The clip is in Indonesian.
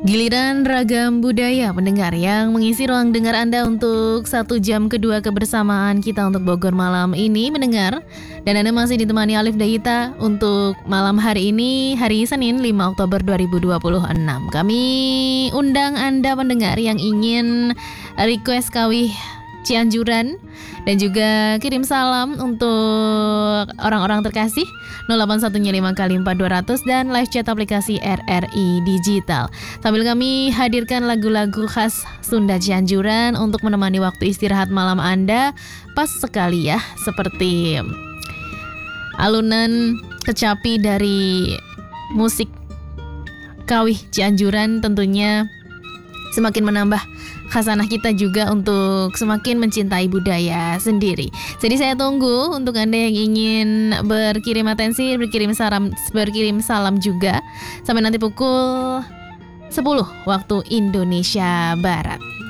Giliran ragam budaya pendengar yang mengisi ruang dengar Anda untuk 1 jam kedua kebersamaan kita untuk Bogor malam ini mendengar. Dan Anda masih ditemani Alif Dayita untuk malam hari ini, hari Senin 5 Oktober 2026. Kami undang Anda pendengar yang ingin request kawih Cianjuran dan juga kirim salam untuk orang-orang terkasih 0815 kali 4200 dan live chat aplikasi RRI Digital. Sambil kami hadirkan lagu-lagu khas Sunda Cianjuran untuk menemani waktu istirahat malam Anda. Pas sekali ya, seperti alunan kecapi dari musik kawih Cianjuran tentunya semakin menambah khasanah kita juga untuk semakin mencintai budaya sendiri. Jadi saya tunggu untuk Anda yang ingin berkirim atensi, berkirim salam juga sampai nanti pukul 10 waktu Indonesia Barat.